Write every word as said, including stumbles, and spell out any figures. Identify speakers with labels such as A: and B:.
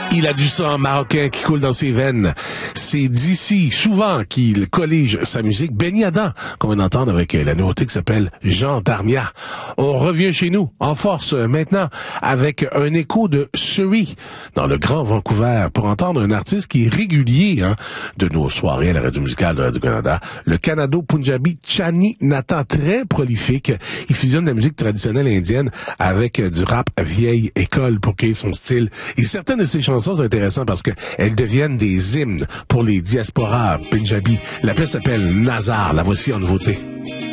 A: Il a du sang marocain qui coule dans ses veines. C'est d'ici, souvent, qu'il collige sa musique. Benny Adam, qu'on vient d'entendre avec la nouveauté qui s'appelle Gendarmia. On revient chez nous, en force, maintenant, avec un écho de Surrey, dans le Grand Vancouver, pour entendre un artiste qui est régulier hein, de nos soirées à la radio musicale de Radio-Canada, le Canado-Punjabi Chani Nathan, très prolifique. Il fusionne la musique traditionnelle indienne avec du rap vieille école pour créer son style. Et certaines de ses chansons sont intéressantes parce qu'elles deviennent des hymnes pour les diasporas punjabi. La pièce s'appelle Nazar. La voici en nouveauté.